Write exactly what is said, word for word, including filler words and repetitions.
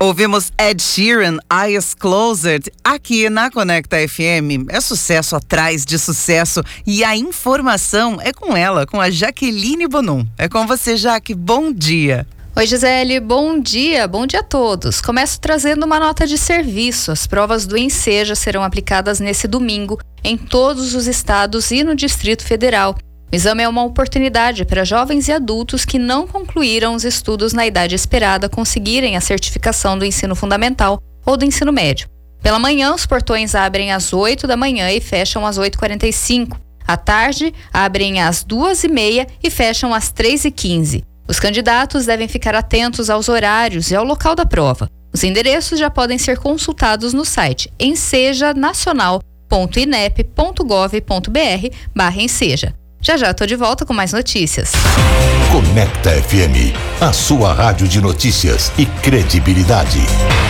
Ouvimos Ed Sheeran, Eyes Closed, aqui na Conecta F M. É sucesso atrás de sucesso e a informação é com ela, com a Jaqueline Bonum. É com você, Jaque. Bom dia. Oi, Gisele, bom dia, bom dia a todos. Começo trazendo uma nota de serviço. As provas do Enseja serão aplicadas nesse domingo em todos os estados e no Distrito Federal. O exame é uma oportunidade para jovens e adultos que não concluíram os estudos na idade esperada conseguirem a certificação do ensino fundamental ou do ensino médio. Pela manhã, os portões abrem às oito da manhã e fecham às oito e quarenta e cinco. À tarde, abrem às duas e meia e fecham às três e quinze. Os candidatos devem ficar atentos aos horários e ao local da prova. Os endereços já podem ser consultados no site enseja nacional ponto inep ponto gov ponto br barra enseja. Já já tô de volta com mais notícias. Conecta F M, a sua rádio de notícias e credibilidade.